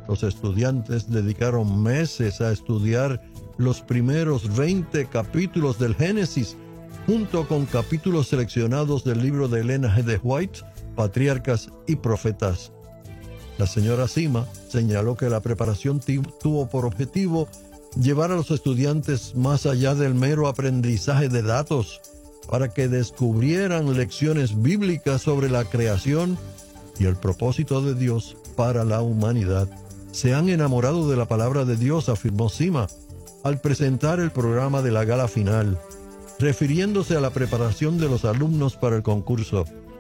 Los estudiantes dedicaron meses a estudiar los primeros 20 capítulos del Génesis, junto con capítulos seleccionados del libro de Elena G. de White, Patriarcas y Profetas. La señora Sima señaló que la preparación tuvo por objetivo llevar a los estudiantes más allá del mero aprendizaje de datos, para que descubrieran lecciones bíblicas sobre la creación y el propósito de Dios para la humanidad. Se han enamorado de la palabra de Dios, afirmó Sima, al presentar el programa de la gala final, refiriéndose a la preparación de los alumnos para el concurso.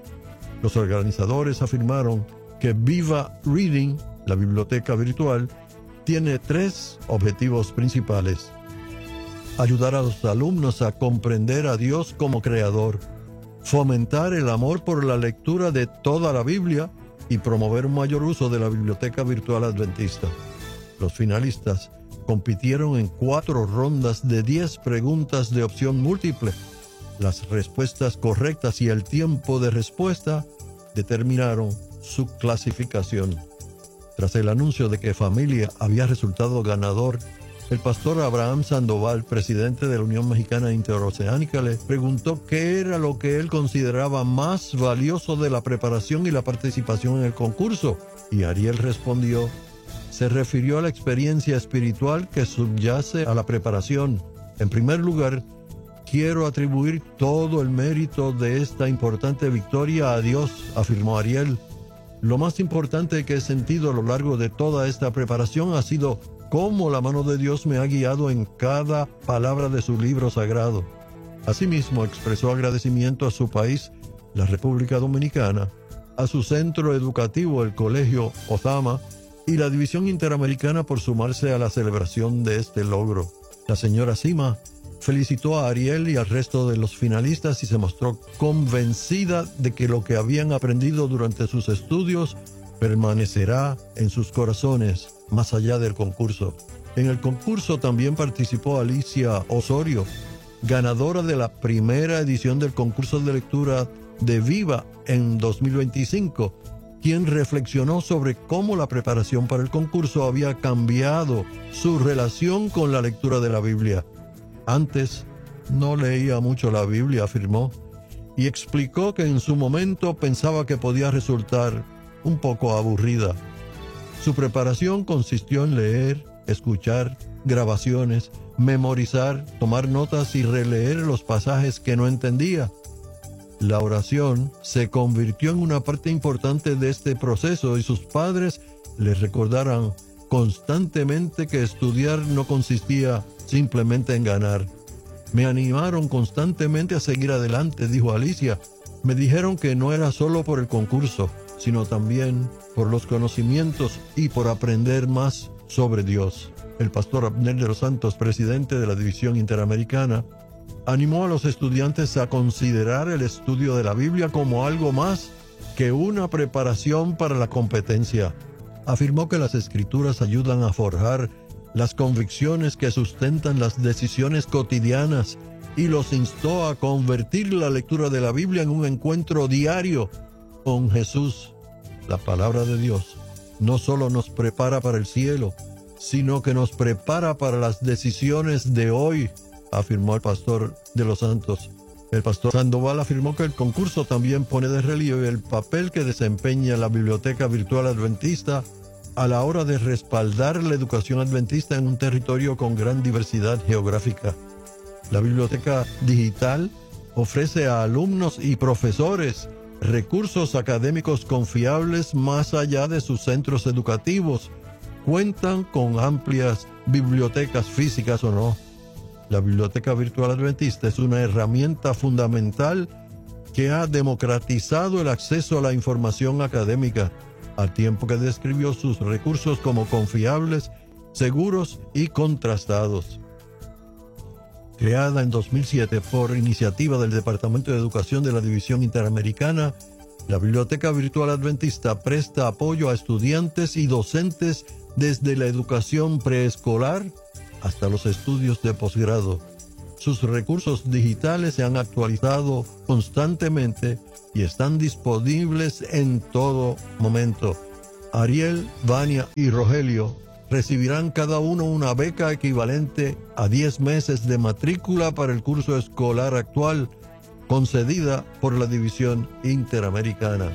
Los organizadores afirmaron que Viva Reading, la biblioteca virtual, tiene 3 objetivos principales: ayudar a los alumnos a comprender a Dios como creador, fomentar el amor por la lectura de toda la Biblia y promover un mayor uso de la biblioteca virtual adventista. Los finalistas compitieron en 4 rondas de 10 preguntas de opción múltiple. Las respuestas correctas y el tiempo de respuesta determinaron su clasificación. Tras el anuncio de que Familia había resultado ganador, el pastor Abraham Sandoval, presidente de la Unión Mexicana Interoceánica, le preguntó qué era lo que él consideraba más valioso de la preparación y la participación en el concurso. Y Ariel respondió: se refirió a la experiencia espiritual que subyace a la preparación. En primer lugar, quiero atribuir todo el mérito de esta importante victoria a Dios, afirmó Ariel. Lo más importante que he sentido a lo largo de toda esta preparación ha sido cómo la mano de Dios me ha guiado en cada palabra de su libro sagrado. Asimismo, expresó agradecimiento a su país, la República Dominicana, a su centro educativo, el Colegio Ozama, y la División Interamericana por sumarse a la celebración de este logro. La señora Sima felicitó a Ariel y al resto de los finalistas y se mostró convencida de que lo que habían aprendido durante sus estudios permanecerá en sus corazones más allá del concurso. En el concurso también participó Alicia Osorio, ganadora de la primera edición del concurso de lectura de Viva en 2025, quien reflexionó sobre cómo la preparación para el concurso había cambiado su relación con la lectura de la Biblia. Antes no leía mucho la Biblia, afirmó, y explicó que en su momento pensaba que podía resultar un poco aburrida. Su preparación consistió en leer, escuchar grabaciones, memorizar, tomar notas y releer los pasajes que no entendía. La oración se convirtió en una parte importante de este proceso y sus padres le recordaron constantemente que estudiar no consistía simplemente en ganar. Me animaron constantemente a seguir adelante, dijo Alicia. Me dijeron que no era solo por el concurso, sino también por los conocimientos y por aprender más sobre Dios. El pastor Abner de los Santos, presidente de la División Interamericana, animó a los estudiantes a considerar el estudio de la Biblia como algo más que una preparación para la competencia. Afirmó que las Escrituras ayudan a forjar las convicciones que sustentan las decisiones cotidianas y los instó a convertir la lectura de la Biblia en un encuentro diario con Jesús. La palabra de Dios no solo nos prepara para el cielo, sino que nos prepara para las decisiones de hoy, afirmó el pastor de los Santos. El pastor Sandoval afirmó que el concurso también pone de relieve el papel que desempeña la Biblioteca Virtual Adventista a la hora de respaldar la educación adventista en un territorio con gran diversidad geográfica. La biblioteca digital ofrece a alumnos y profesores recursos académicos confiables más allá de sus centros educativos. Cuentan con amplias bibliotecas físicas o no. La Biblioteca Virtual Adventista es una herramienta fundamental que ha democratizado el acceso a la información académica, al tiempo que describió sus recursos como confiables, seguros y contrastados. Creada en 2007 por iniciativa del Departamento de Educación de la División Interamericana, la Biblioteca Virtual Adventista presta apoyo a estudiantes y docentes desde la educación preescolar hasta los estudios de posgrado. Sus recursos digitales se han actualizado constantemente y están disponibles en todo momento. Ariel, Vania y Rogelio recibirán cada uno una beca equivalente a 10 meses de matrícula para el curso escolar actual, concedida por la División Interamericana.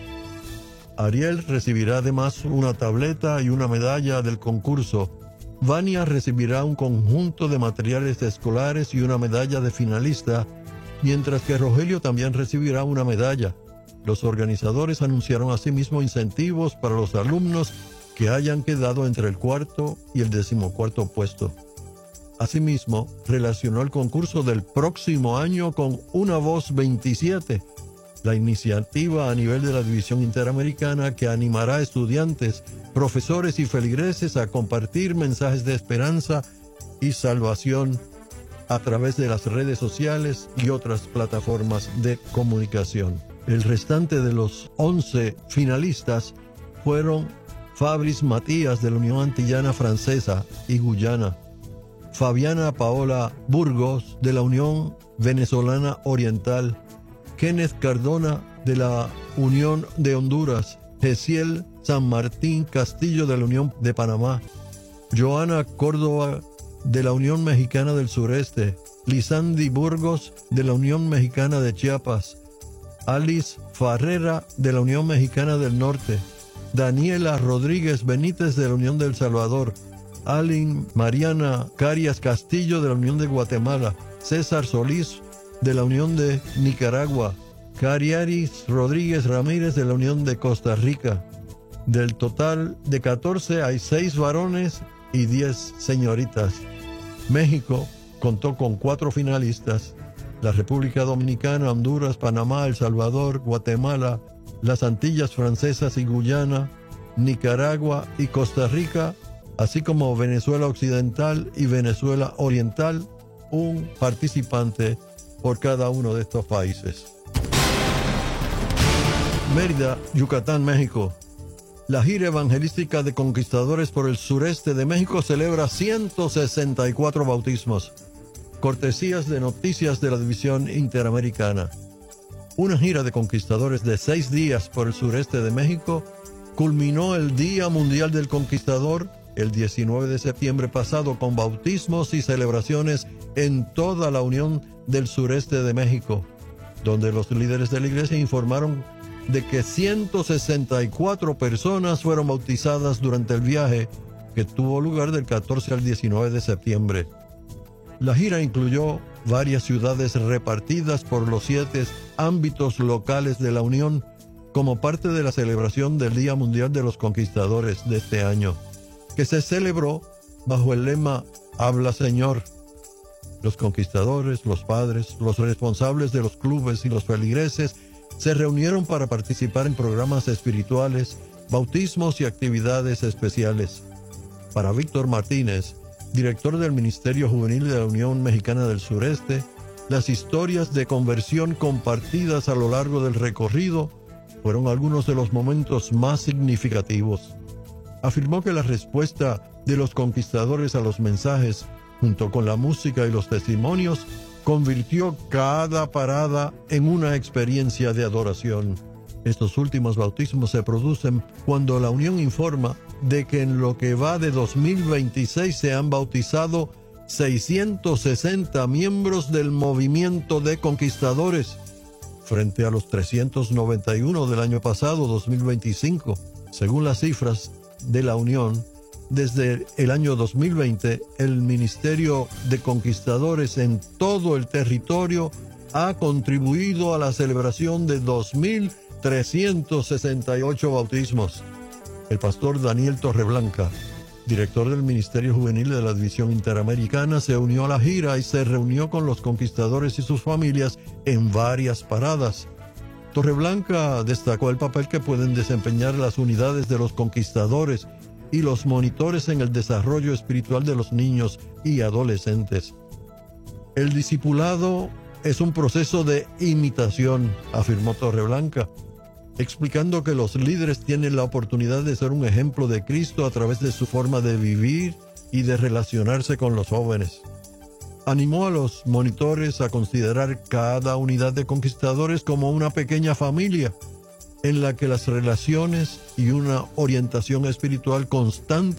Ariel recibirá además una tableta y una medalla del concurso. Vania recibirá un conjunto de materiales escolares y una medalla de finalista, mientras que Rogelio también recibirá una medalla. Los organizadores anunciaron asimismo incentivos para los alumnos que hayan quedado entre el cuarto y el 14º puesto. Asimismo, relacionó el concurso del próximo año con Una Voz 27, la iniciativa a nivel de la División Interamericana que animará a estudiantes, profesores y feligreses a compartir mensajes de esperanza y salvación a través de las redes sociales y otras plataformas de comunicación. El restante de los 11 finalistas fueron Fabris Matías de la Unión Antillana Francesa y Guyana, Fabiana Paola Burgos de la Unión Venezolana Oriental, Kenneth Cardona de la Unión de Honduras, Gesiel San Martín Castillo de la Unión de Panamá, Joana Córdoba de la Unión Mexicana del Sureste, Lisandi Burgos de la Unión Mexicana de Chiapas, Alice Farrera de la Unión Mexicana del Norte, Daniela Rodríguez Benítez de la Unión del Salvador, Alin Mariana Carias Castillo de la Unión de Guatemala, César Solís de la Unión de Nicaragua, Cariaris Rodríguez Ramírez de la Unión de Costa Rica. Del total de 14 hay 6 varones y 10 señoritas. México contó con 4 finalistas. La República Dominicana, Honduras, Panamá, El Salvador, Guatemala, las Antillas Francesas y Guyana, Nicaragua y Costa Rica, así como Venezuela Occidental y Venezuela Oriental, un participante por cada uno de estos países. Mérida, Yucatán, México. La gira evangelística de conquistadores por el sureste de México celebra 164 bautismos, cortesías de Noticias de la División Interamericana. Una gira de conquistadores de 6 días por el sureste de México culminó el Día Mundial del Conquistador el 19 de septiembre pasado con bautismos y celebraciones en toda la Unión del Sureste de México, donde los líderes de la iglesia informaron de que 164 personas fueron bautizadas durante el viaje que tuvo lugar del 14 al 19 de septiembre. La gira incluyó varias ciudades repartidas por los 7 ámbitos locales de la Unión como parte de la celebración del Día Mundial de los Conquistadores de este año, que se celebró bajo el lema Habla Señor. Los conquistadores, los padres, los responsables de los clubes y los feligreses se reunieron para participar en programas espirituales, bautismos y actividades especiales. Para Víctor Martínez, director del Ministerio Juvenil de la Unión Mexicana del Sureste, las historias de conversión compartidas a lo largo del recorrido fueron algunos de los momentos más significativos. Afirmó que la respuesta de los conquistadores a los mensajes, junto con la música y los testimonios, convirtió cada parada en una experiencia de adoración. Estos últimos bautismos se producen cuando la Unión informa de que en lo que va de 2026 se han bautizado 660 miembros del movimiento de conquistadores, frente a los 391 del año pasado, 2025. Según las cifras de la Unión, desde el año 2020, el Ministerio de Conquistadores en todo el territorio ha contribuido a la celebración de 2.368 bautismos. El pastor Daniel Torreblanca, director del Ministerio Juvenil de la División Interamericana, se unió a la gira y se reunió con los conquistadores y sus familias en varias paradas. Torreblanca destacó el papel que pueden desempeñar las unidades de los conquistadores y los monitores en el desarrollo espiritual de los niños y adolescentes. El discipulado es un proceso de imitación, afirmó Torreblanca, explicando que los líderes tienen la oportunidad de ser un ejemplo de Cristo a través de su forma de vivir y de relacionarse con los jóvenes. Animó a los monitores a considerar cada unidad de conquistadores como una pequeña familia en la que las relaciones y una orientación espiritual constante